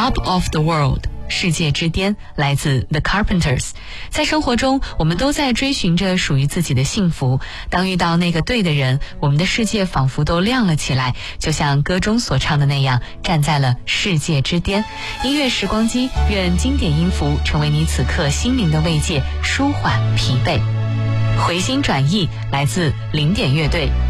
Top of the World 世界之巅来自 The Carpenters。 在生活中，我们都在追寻着属于自己的幸福，当遇到那个对的人，我们的世界仿佛都亮了起来，就像歌中所唱的那样，站在了世界之巅。音乐时光机，愿经典音符成为你此刻心灵的慰藉，舒缓疲惫。回心转意来自零点乐队。